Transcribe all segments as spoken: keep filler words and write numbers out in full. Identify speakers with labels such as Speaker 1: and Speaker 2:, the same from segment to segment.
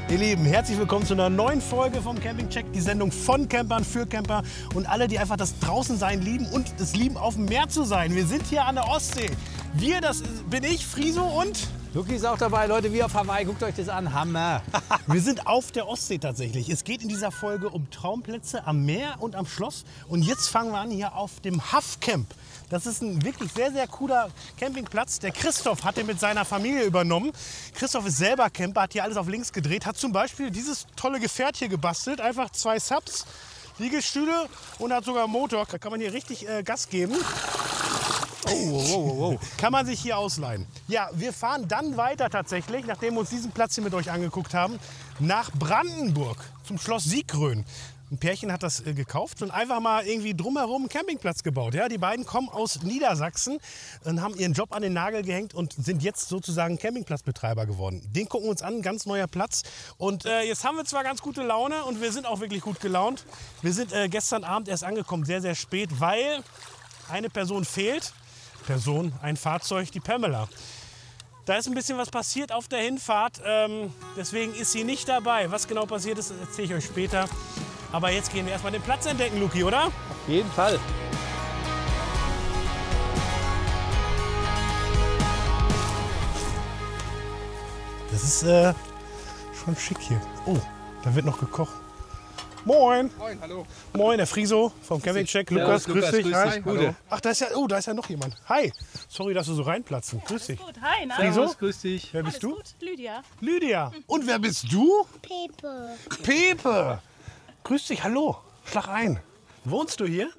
Speaker 1: Ihr Lieben, herzlich willkommen zu einer neuen Folge vom Camping Check, die Sendung von Campern für Camper und alle, die einfach das Draußensein lieben und das lieben, auf dem Meer zu sein. Wir sind hier an der Ostsee. Wir, das bin ich, Friso und...
Speaker 2: Luki ist auch dabei, Leute, wie auf Hawaii. Guckt euch das an, Hammer.
Speaker 1: Wir sind auf der Ostsee tatsächlich. Es geht in dieser Folge um Traumplätze am Meer und am Schloss. Und jetzt fangen wir an hier auf dem Huff-Camp. Das ist ein wirklich sehr, sehr cooler Campingplatz. Der Christoph hat den mit seiner Familie übernommen. Christoph ist selber Camper, hat hier alles auf links gedreht. Hat zum Beispiel dieses tolle Gefährt hier gebastelt. Einfach zwei Subs, Liegestühle und hat sogar einen Motor. Da kann man hier richtig äh, Gas geben. Oh, wow, wow, wow. Kann man sich hier ausleihen. Ja, wir fahren dann weiter tatsächlich, nachdem wir uns diesen Platz hier mit euch angeguckt haben, nach Brandenburg zum Schloss Sieggrön. Ein Pärchen hat das äh, gekauft und einfach mal irgendwie drumherum einen Campingplatz gebaut. Ja, die beiden kommen aus Niedersachsen und haben ihren Job an den Nagel gehängt und sind jetzt sozusagen Campingplatzbetreiber geworden. Den gucken wir uns an, ein ganz neuer Platz. Und äh, jetzt haben wir zwar ganz gute Laune und wir sind auch wirklich gut gelaunt. Wir sind äh, gestern Abend erst angekommen, sehr, sehr spät, weil eine Person fehlt. Person, ein Fahrzeug, die Pamela. Da ist ein bisschen was passiert auf der Hinfahrt, ähm, deswegen ist sie nicht dabei. Was genau passiert ist, erzähle ich euch später. Aber jetzt gehen wir erstmal den Platz entdecken, Luki, oder?
Speaker 2: Auf jeden Fall.
Speaker 1: Das ist äh, schon schick hier. Oh, da wird noch gekocht. Moin.
Speaker 3: Moin, hallo.
Speaker 1: Moin, der Friso vom Camping Check. Lukas,
Speaker 3: Ja,
Speaker 1: grüß
Speaker 3: Lukas,
Speaker 1: dich.
Speaker 3: grüß
Speaker 1: Hi.
Speaker 3: dich. Gute.
Speaker 1: Ach, da ist ja, oh, da ist ja noch jemand. Hi. Sorry, dass du so reinplatzen. Grüß dich.
Speaker 4: Gut, hi, na?
Speaker 1: Friso?
Speaker 2: Grüß dich.
Speaker 1: Wer bist du?
Speaker 4: Gut, Lydia.
Speaker 1: Lydia. Und wer bist du?
Speaker 5: Pepe.
Speaker 1: Pepe. Grüß dich, hallo. Schlag ein. Wohnst du hier?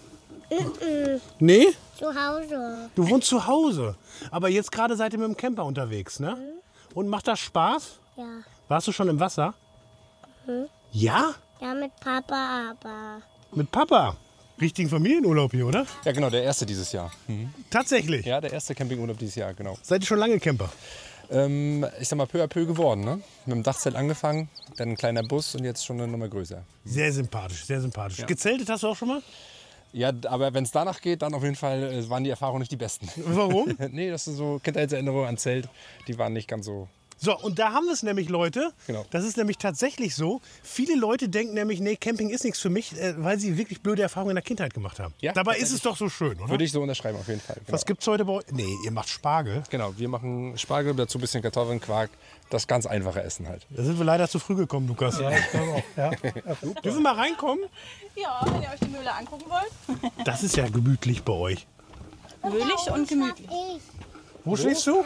Speaker 5: Mhm.
Speaker 1: Nee?
Speaker 5: Zu Hause.
Speaker 1: Du wohnst zu Hause. Aber jetzt gerade seid ihr mit dem Camper unterwegs, ne? Und macht das Spaß?
Speaker 5: Ja.
Speaker 1: Warst du schon im Wasser?
Speaker 5: Mhm.
Speaker 1: Ja?
Speaker 5: Ja, mit Papa aber.
Speaker 1: Mit Papa. Richtigen Familienurlaub hier, oder?
Speaker 3: Ja, genau, der erste dieses Jahr.
Speaker 1: Tatsächlich.
Speaker 3: Ja, der erste Campingurlaub dieses Jahr, genau.
Speaker 1: Seid ihr schon lange Camper?
Speaker 3: Ähm, ich sag mal, peu à peu geworden, ne? Mit dem Dachzelt angefangen, dann ein kleiner Bus und jetzt schon eine Nummer größer.
Speaker 1: Sehr sympathisch, sehr sympathisch. Gezeltet hast du auch schon mal?
Speaker 3: Ja, aber wenn es danach geht, dann auf jeden Fall äh, waren die Erfahrungen nicht die besten.
Speaker 1: Warum?
Speaker 3: Nee, das ist so Kindheitserinnerungen an Zelt, die waren nicht ganz so...
Speaker 1: So, und da haben wir es nämlich, Leute.
Speaker 3: Genau.
Speaker 1: Das ist nämlich tatsächlich so. Viele Leute denken nämlich, nee, Camping ist nichts für mich, äh, weil sie wirklich blöde Erfahrungen in der Kindheit gemacht haben.
Speaker 3: Ja,
Speaker 1: Dabei ist es doch so schön, oder?
Speaker 3: Würde ich so unterschreiben, auf jeden Fall. Genau.
Speaker 1: Was gibt's heute bei euch? Nee, ihr macht Spargel.
Speaker 3: Genau, wir machen Spargel, dazu ein bisschen Kartoffeln, Quark, das ganz einfache Essen halt.
Speaker 1: Da sind wir leider zu früh gekommen, Lukas.
Speaker 2: Ja, ich glaube auch. Ja.
Speaker 1: Dürfen wir mal reinkommen?
Speaker 4: Ja, wenn ihr euch die Mühle angucken wollt.
Speaker 1: Das ist ja gemütlich bei euch.
Speaker 4: Mühlig und gemütlich.
Speaker 5: Ich.
Speaker 1: Wo schläfst du?
Speaker 5: Ja.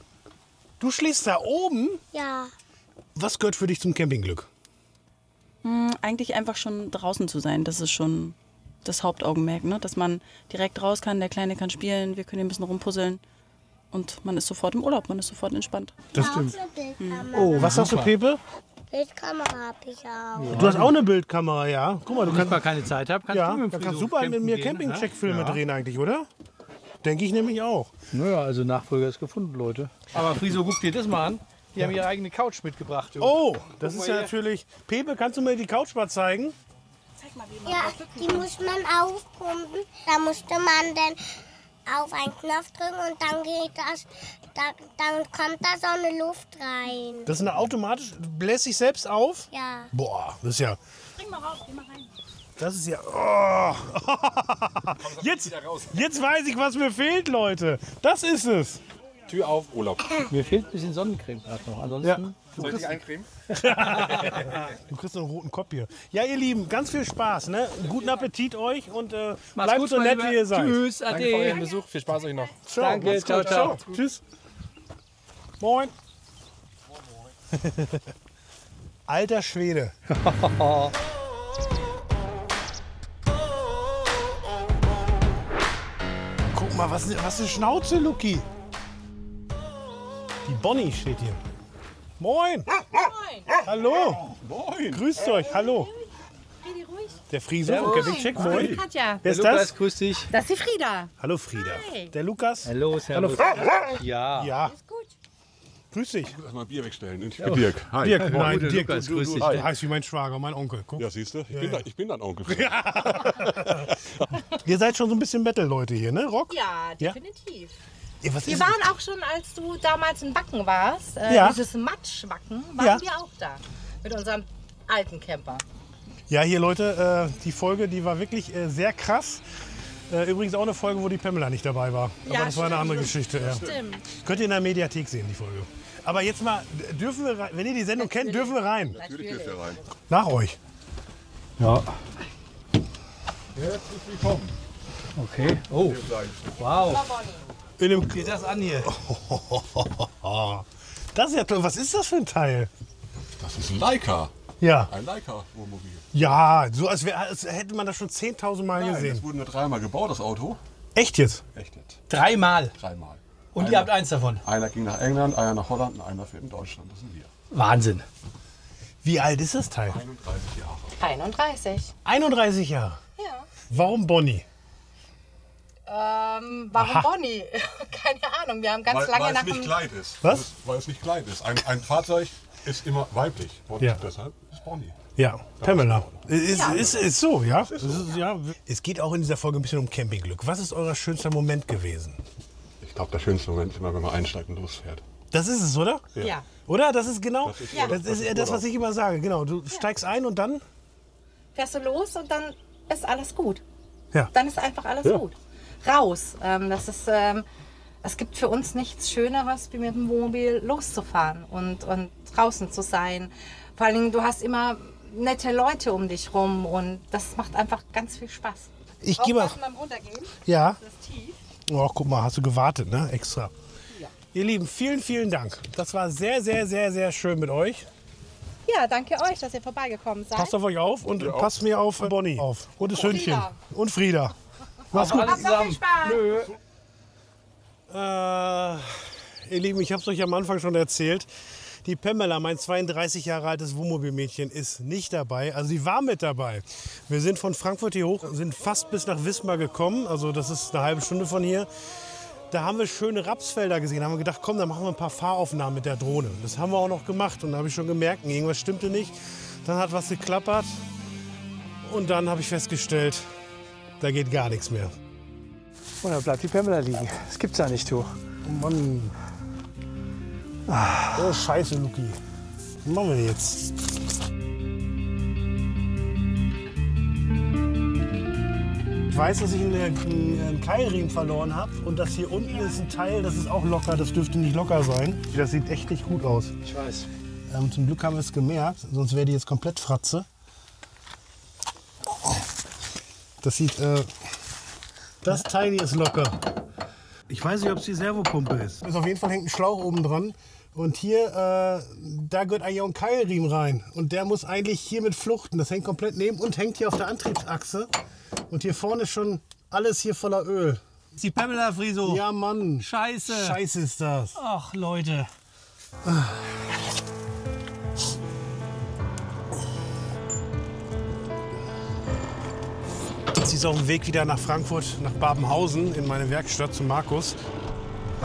Speaker 1: Du schläfst da oben?
Speaker 5: Ja.
Speaker 1: Was gehört für dich zum Campingglück?
Speaker 4: Hm, eigentlich einfach schon draußen zu sein, das ist schon das Hauptaugenmerk, ne? Dass man direkt raus kann, der Kleine kann spielen, wir können hier ein bisschen rumpuzzeln. Und man ist sofort im Urlaub, man ist sofort entspannt.
Speaker 1: Das
Speaker 5: Auch
Speaker 1: stimmt.
Speaker 5: eine Bildkamera.
Speaker 1: Oh, was sagst du, Pepe?
Speaker 5: Bildkamera habe ich auch.
Speaker 1: Du hast auch eine Bildkamera, ja. Guck mal, du
Speaker 2: Wenn ich
Speaker 1: kannst,
Speaker 2: mal keine Zeit habe, kannst
Speaker 1: ja,
Speaker 2: du mit
Speaker 1: da
Speaker 2: dem
Speaker 1: kannst
Speaker 2: Friso
Speaker 1: super mit
Speaker 2: campen
Speaker 1: mir
Speaker 2: gehen,
Speaker 1: Camping-Check-Filme
Speaker 2: ne? Ja.
Speaker 1: drehen eigentlich, oder? Denke ich nämlich auch.
Speaker 2: Naja, also Nachfolger ist gefunden, Leute. Aber Friso, guck dir das mal an. Die haben ihre eigene Couch mitgebracht. Du.
Speaker 1: Oh, das ist
Speaker 2: mal
Speaker 1: ja
Speaker 2: hier.
Speaker 1: natürlich... Pepe, kannst du mir die Couch mal zeigen?
Speaker 4: Zeig mal, wie man
Speaker 5: Ja, die muss man aufpumpen. Da musste man dann auf einen Knopf drücken und dann geht das, da, dann kommt da so eine Luft rein.
Speaker 1: Das ist eine automatisch... Bläst sich selbst auf?
Speaker 5: Ja.
Speaker 1: Boah, das ist ja...
Speaker 4: Spring mal raus, geh mal rein.
Speaker 1: Das ist ja... Oh. Jetzt, jetzt weiß ich, was mir fehlt, Leute. Das ist es.
Speaker 3: Tür auf, Urlaub.
Speaker 2: Mir fehlt ein bisschen Sonnencreme gerade noch. Ansonsten
Speaker 3: Soll ich dich eincremen?
Speaker 1: Du kriegst noch einen roten Kopf hier. Ja, ihr Lieben, ganz viel Spaß. Ne? Guten Appetit euch und äh,
Speaker 2: Macht's
Speaker 1: bleibt
Speaker 2: gut,
Speaker 1: so
Speaker 2: mein
Speaker 1: nett,
Speaker 2: Lieber.
Speaker 1: wie ihr seid.
Speaker 2: Tschüss,
Speaker 3: Danke für euren
Speaker 2: ade.
Speaker 3: Besuch, viel Spaß euch noch.
Speaker 1: Ciao,
Speaker 2: Danke,
Speaker 1: macht's
Speaker 2: ciao,
Speaker 1: gut.
Speaker 2: ciao.
Speaker 1: Tschüss. Moin. Alter Schwede. Guck mal, was, was eine Schnauze, Luki. Die Bonnie steht hier. Moin.
Speaker 4: Moin.
Speaker 1: Hallo.
Speaker 3: Moin.
Speaker 1: Grüßt euch. Hallo.
Speaker 4: Redi ruhig.
Speaker 1: Der Friso vom Camping-Check. Moin.
Speaker 6: Katja.
Speaker 1: Wer ist
Speaker 2: Lukas,
Speaker 1: das?
Speaker 2: grüß dich.
Speaker 6: Das ist die Frieda.
Speaker 1: Hallo Frieda.
Speaker 6: Hi.
Speaker 1: Der Lukas.
Speaker 2: Hallo, servus. Ja.
Speaker 1: Ja.
Speaker 6: Ist gut.
Speaker 1: Grüß dich.
Speaker 7: Erstmal Bier wegstellen. Ich bin Dirk. Hi.
Speaker 1: Dirk, nein,
Speaker 2: Gute
Speaker 1: Dirk,
Speaker 2: Lukas,
Speaker 1: du,
Speaker 2: grüß
Speaker 1: du,
Speaker 2: dich.
Speaker 1: du, du heißt wie mein Schwager, mein Onkel. Guck.
Speaker 7: Ja, siehst du? Ich, bin,
Speaker 1: ja.
Speaker 7: da, ich bin dein Onkel.
Speaker 1: Ihr seid schon so ein bisschen Metal-Leute hier, ne? Rock?
Speaker 6: Ja,
Speaker 1: Ja?
Speaker 6: definitiv.
Speaker 1: Ja, was
Speaker 6: Wir
Speaker 1: ist
Speaker 6: waren auch schon, als du damals in Wacken warst, äh,
Speaker 1: Ja.
Speaker 6: dieses Matschwacken, waren
Speaker 1: Ja.
Speaker 6: wir auch da. Mit unserem alten Camper.
Speaker 1: Ja, hier Leute, äh, die Folge, die war wirklich äh, sehr krass. Äh, übrigens auch eine Folge, wo die Pamela nicht dabei war. Aber
Speaker 6: Ja,
Speaker 1: das war eine
Speaker 6: stimmt.
Speaker 1: andere Geschichte. Ja.
Speaker 6: Stimmt.
Speaker 1: Könnt ihr in der Mediathek sehen, die Folge. Aber jetzt mal, dürfen wir rein, wenn ihr die Sendung kennt, dürfen wir rein.
Speaker 7: Natürlich dürft ihr rein.
Speaker 1: Nach euch.
Speaker 2: Ja,
Speaker 7: Herzlich willkommen.
Speaker 2: okay. Oh, wow.
Speaker 1: In dem
Speaker 2: Geht das an hier?
Speaker 1: Das ist ja toll. Was ist das für ein Teil?
Speaker 7: Das ist ein Leica.
Speaker 1: Ja.
Speaker 7: Ein Leica-Wohnmobil.
Speaker 1: Ja, so als, wär, als hätte man das schon zehntausend Mal
Speaker 7: Nein,
Speaker 1: gesehen.
Speaker 7: das wurde nur dreimal gebaut, das Auto.
Speaker 1: Echt jetzt?
Speaker 7: Echt jetzt.
Speaker 2: Dreimal.
Speaker 7: Dreimal.
Speaker 2: Und
Speaker 7: einer,
Speaker 2: ihr habt eins davon.
Speaker 7: Einer ging nach England, einer nach Holland und einer fährt in Deutschland. Das sind wir.
Speaker 2: Wahnsinn.
Speaker 1: Wie alt ist das Teil?
Speaker 7: einunddreißig Jahre.
Speaker 6: einunddreißig.
Speaker 1: einunddreißig Jahre.
Speaker 6: Ja.
Speaker 1: Warum Bonnie?
Speaker 6: Ähm, warum
Speaker 1: Aha.
Speaker 6: Bonnie? Keine Ahnung. Wir haben ganz
Speaker 7: Weil,
Speaker 6: lange
Speaker 7: weil
Speaker 6: nach
Speaker 7: es nicht
Speaker 6: dem...
Speaker 7: Kleid ist.
Speaker 1: Was?
Speaker 7: Weil es, weil es nicht Kleid ist. Ein, ein Fahrzeug ist immer weiblich. Und
Speaker 1: Ja.
Speaker 7: deshalb ist Bonnie.
Speaker 1: Ja, Pamela. Ist, ist, ist so, ja? Es, ist, ja. Es geht auch in dieser Folge ein bisschen um Campingglück. Was ist euer schönster Moment gewesen?
Speaker 7: Ich glaube, der schönste Moment ist immer, wenn man einsteigt und losfährt.
Speaker 1: Das ist es, oder?
Speaker 6: Ja.
Speaker 1: Oder? Das ist genau,
Speaker 7: Das ist
Speaker 1: das,
Speaker 7: Urlaub.
Speaker 1: ist
Speaker 7: Das ist
Speaker 1: das, was
Speaker 7: Urlaub.
Speaker 1: ich immer sage. Genau, du steigst ein und dann?
Speaker 6: Fährst du los und dann ist alles gut.
Speaker 1: Ja.
Speaker 6: Dann ist einfach alles
Speaker 7: Ja.
Speaker 6: gut. Raus. Ähm, das ist, ähm, es gibt für uns nichts Schöneres, wie mit dem Wohnmobil loszufahren und, und draußen zu sein. Vor allen Dingen, du hast immer nette Leute um dich rum und das macht einfach ganz viel Spaß.
Speaker 1: Ich gehe mal.
Speaker 6: Aufpassen beim Runtergehen.
Speaker 1: Ja.
Speaker 6: Das ist tief.
Speaker 1: Oh, guck mal, hast du gewartet, ne? Extra. Ihr Lieben, vielen, vielen Dank. Das war sehr, sehr, sehr, sehr schön mit euch.
Speaker 6: Ja, danke euch, dass ihr vorbeigekommen seid.
Speaker 1: Passt auf euch auf und passt mir auf äh, Bonnie auf. Und das Hündchen.
Speaker 6: Frieda.
Speaker 1: Und Frieda. Mach's gut.
Speaker 2: Alles zusammen.
Speaker 6: Spaß.
Speaker 2: Nö.
Speaker 1: Äh, ihr Lieben, ich habe es euch am Anfang schon erzählt. Die Pamela, mein zweiunddreißig Jahre altes Wohnmobilmädchen, ist nicht dabei. Also sie war mit dabei. Wir sind von Frankfurt hier hoch, sind fast bis nach Wismar gekommen. Also das ist eine halbe Stunde von hier. Da haben wir schöne Rapsfelder gesehen. Da haben wir gedacht, komm, dann machen wir ein paar Fahraufnahmen mit der Drohne. Das haben wir auch noch gemacht. Und da habe ich schon gemerkt, irgendwas stimmte nicht. Dann hat was geklappert. Und dann habe ich festgestellt, da geht gar nichts mehr.
Speaker 2: Und da bleibt die Pamela liegen. Das gibt's ja nicht, du.
Speaker 1: Oh Mann. Oh, scheiße, Luki. Was machen wir denn jetzt? Ich weiß, dass ich einen, einen Keilriemen verloren habe. Und das hier unten ist ein Teil, das ist auch locker. Das dürfte nicht locker sein. Das sieht echt nicht gut aus.
Speaker 2: Ich weiß.
Speaker 1: Ähm, zum Glück haben wir es gemerkt, sonst wäre die jetzt komplett Fratze. Das sieht, äh, das Teil hier ist locker. Ich weiß nicht, ob es die Servopumpe ist. Ist auf jeden Fall hängt ein Schlauch oben dran. Und hier, äh, da gehört eigentlich auch ein Keilriemen rein. Und der muss eigentlich hier mit fluchten. Das hängt komplett neben und hängt hier auf der Antriebsachse. Und hier vorne ist schon alles hier voller Öl.
Speaker 2: Ist die Pamela Friso?
Speaker 1: Ja, Mann.
Speaker 2: Scheiße.
Speaker 1: Scheiße ist das.
Speaker 2: Ach, Leute.
Speaker 1: Sie ist auf dem Weg wieder nach Frankfurt, nach Babenhausen in meine Werkstatt zu Markus.